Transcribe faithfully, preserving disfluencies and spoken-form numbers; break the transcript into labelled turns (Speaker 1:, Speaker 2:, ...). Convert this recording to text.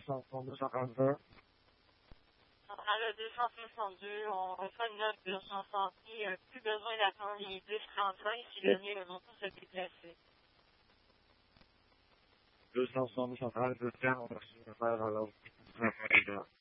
Speaker 1: cent soixante, deux cent quarante-deux.
Speaker 2: Centrale deux cent soixante-deux, on reçoit une note d'urgence santé, euh, plus besoin d'attendre les dix trente-cinq si le nez ne vont pas se déplacer.
Speaker 1: deux cent soixante, centrale deux cent, on a reçu une affaire à l'autre.